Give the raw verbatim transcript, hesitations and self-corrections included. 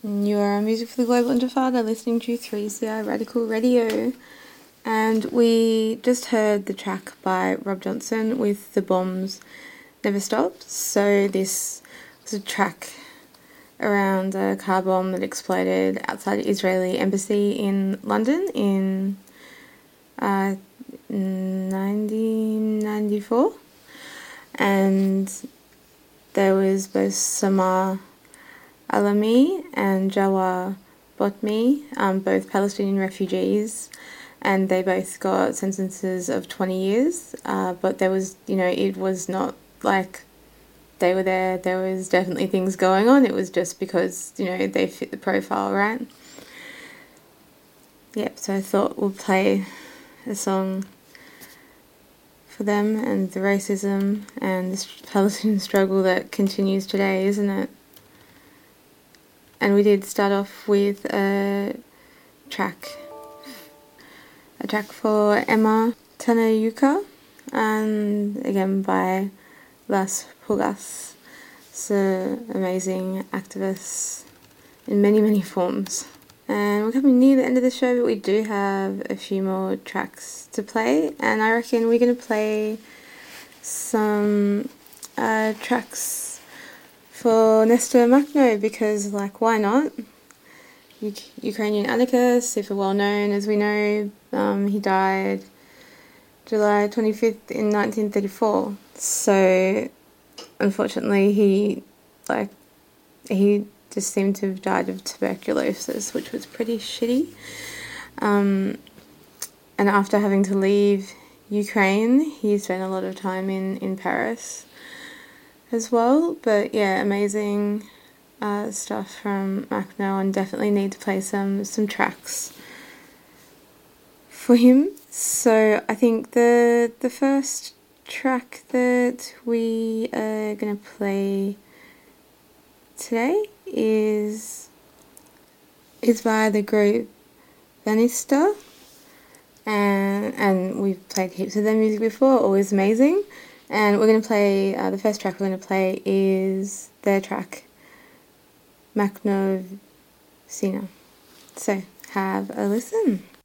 You're Music for the Global Intifada, listening to three C I Radical Radio. And we just heard the track by Rob Johnson with The Bombs Never Stop. So this was a track around a car bomb that exploded outside the Israeli embassy in London in uh, nineteen ninety-four. And there was both Samar Alami and Jawar Botmi, um, both Palestinian refugees, and they both got sentences of twenty years, uh, but there was, you know, it was not like they were there, there was definitely things going on, it was just because, you know, they fit the profile, right? Yep, so I thought we'll play a song for them and the racism and the Palestinian struggle that continues today, isn't it? And we did start off with a track, a track for Emma Tanayuka, and again by Las Pulgas. It's an amazing activist in many, many forms. And we're coming near the end of the show, but we do have a few more tracks to play, and I reckon we're going to play some uh, tracks for Nestor Makhno, because, like, why not? U- Ukrainian anarchist, super well known, as we know. Um, he died July twenty-fifth in nineteen thirty-four. So, unfortunately, he, like, he just seemed to have died of tuberculosis, which was pretty shitty. Um, and after having to leave Ukraine, he spent a lot of time in, in Paris as well. But yeah, amazing uh, stuff from Makhno, and definitely need to play some some tracks for him. So I think the the first track that we are gonna play today is is by the group Vanista, and and we've played heaps of their music before, always amazing. And we're going to play, uh, the first track we're going to play is their track, Makhno Sina. So, have a listen.